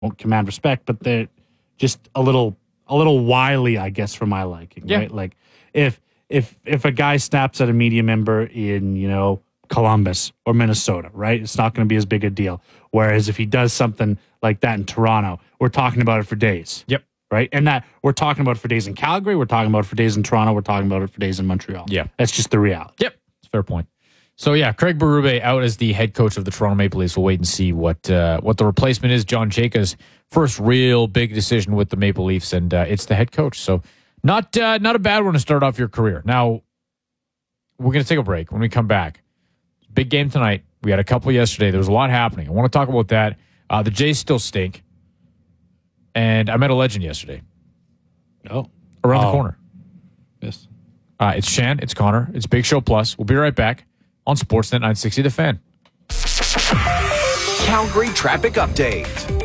won't command respect, but they're just a little wily, I guess, for my liking, right? Like if a guy snaps at a media member in, Columbus or Minnesota, right? It's not going to be as big a deal. Whereas if he does something like that in Toronto, we're talking about it for days. Yep. Right? And that we're talking about it for days in Calgary, we're talking about it for days in Toronto, we're talking about it for days in Montreal. Yeah. That's just the reality. Yep. It's a fair point. So, yeah, Craig Berube out as the head coach of the Toronto Maple Leafs. We'll wait and see what the replacement is. John Chayka's first real big decision with the Maple Leafs, and it's the head coach. So, not a bad one to start off your career. Now, we're going to take a break. When we come back, big game tonight. We had a couple yesterday. There was a lot happening. I want to talk about that. The Jays still stink. And I met a legend yesterday. Oh. Around the corner. Yes. It's Shan. It's Connor. It's Big Show Plus. We'll be right back on Sportsnet 960 The Fan. Calgary traffic update.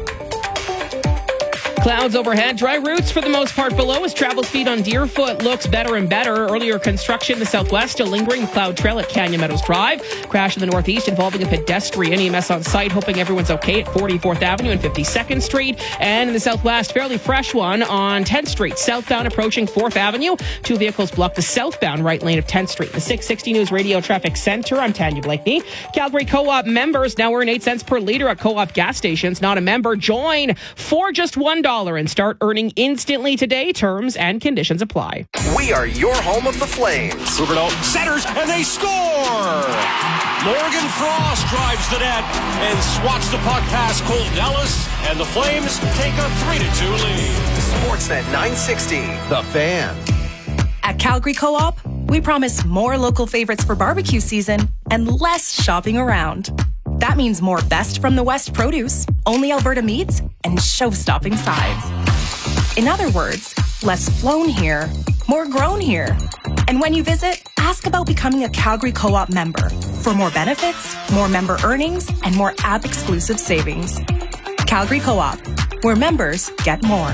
Clouds overhead, dry routes for the most part below as travel speed on Deerfoot looks better and better. Earlier construction in the southwest, still lingering cloud trail at Canyon Meadows Drive. Crash in the northeast involving a pedestrian. EMS on site, hoping everyone's okay at 44th Avenue and 52nd Street. And in the southwest, fairly fresh one on 10th Street. Southbound approaching 4th Avenue. 2 vehicles block the southbound right lane of 10th Street. The 660 News Radio Traffic Center. I'm Tanya Blakeney. Calgary Co-op members now earn 8 cents per liter at Co-op gas stations. Not a member, join for just $1 and start earning instantly today. Terms and conditions apply. We are your home of the Flames. Huberdeau centers, and they score! Morgan Frost drives the net and swats the puck past Colton Ellis, and the Flames take a 3-2 lead. Sportsnet 960, The Fan. At Calgary Co-op, we promise more local favorites for barbecue season and less shopping around. That means more best from the West produce, only Alberta meats, and show-stopping sides. In other words, less flown here, more grown here. And when you visit, ask about becoming a Calgary Co-op member for more benefits, more member earnings, and more app-exclusive savings. Calgary Co-op, where members get more.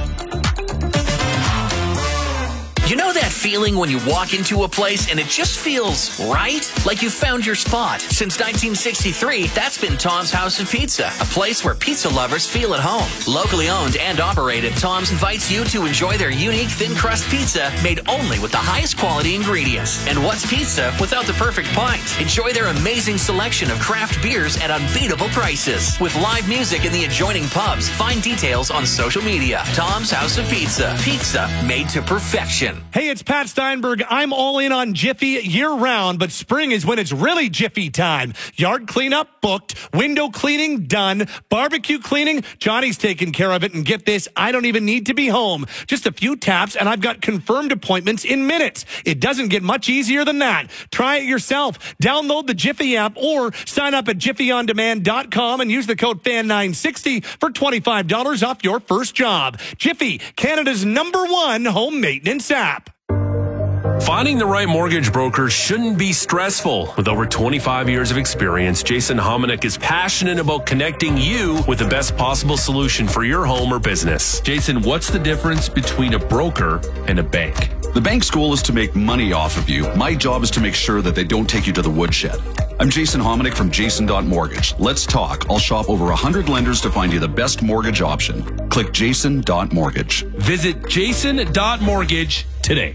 You know that feeling when you walk into a place and it just feels right? Like you found your spot. Since 1963, that's been Tom's House of Pizza, a place where pizza lovers feel at home. Locally owned and operated, Tom's invites you to enjoy their unique thin crust pizza made only with the highest quality ingredients. And what's pizza without the perfect pint? Enjoy their amazing selection of craft beers at unbeatable prices. With live music in the adjoining pubs, find details on social media. Tom's House of Pizza. Pizza made to perfection. Hey, it's Pat Steinberg. I'm all in on Jiffy year-round, but spring is when it's really Jiffy time. Yard cleanup booked, window cleaning done, barbecue cleaning, Johnny's taking care of it, and get this, I don't even need to be home. Just a few taps, and I've got confirmed appointments in minutes. It doesn't get much easier than that. Try it yourself. Download the Jiffy app or sign up at jiffyondemand.com and use the code FAN960 for $25 off your first job. Jiffy, Canada's #1 home maintenance app. Finding the right mortgage broker shouldn't be stressful. With over 25 years of experience, Jason Hominick is passionate about connecting you with the best possible solution for your home or business. Jason, what's the difference between a broker and a bank? The bank's goal is to make money off of you. My job is to make sure that they don't take you to the woodshed. I'm Jason Hominick from Jason.Mortgage. Let's talk. I'll shop over 100 lenders to find you the best mortgage option. Click Jason.Mortgage. Visit Jason.Mortgage today.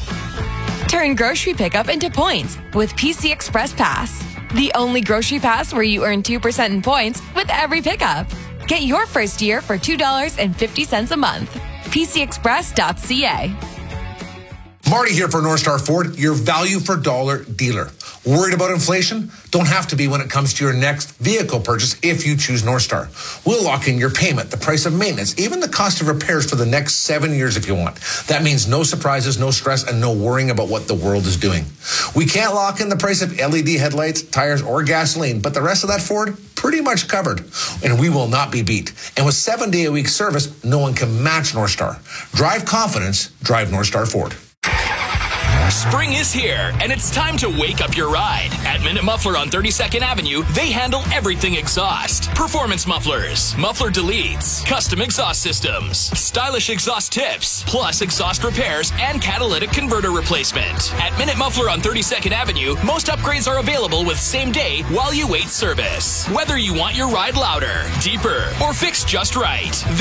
Turn grocery pickup into points with PC Express Pass. The only grocery pass where you earn 2% in points with every pickup. Get your first year for $2.50 a month. PCExpress.ca. Marty here for North Star Ford, your value for dollar dealer. Worried about inflation? Don't have to be when it comes to your next vehicle purchase if you choose North Star. We'll lock in your payment, the price of maintenance, even the cost of repairs for the next 7 years if you want. That means no surprises, no stress, and no worrying about what the world is doing. We can't lock in the price of LED headlights, tires, or gasoline, but the rest of that Ford, pretty much covered. And we will not be beat. And with 7-day-a-week service, no one can match North Star. Drive confidence, drive North Star Ford. Spring is here, and it's time to wake up your ride. At Minute Muffler on 32nd Avenue, they handle everything exhaust. Performance mufflers, muffler deletes, custom exhaust systems, stylish exhaust tips, plus exhaust repairs and catalytic converter replacement. At Minute Muffler on 32nd Avenue, most upgrades are available with same-day while you wait service. Whether you want your ride louder, deeper, or fixed just right,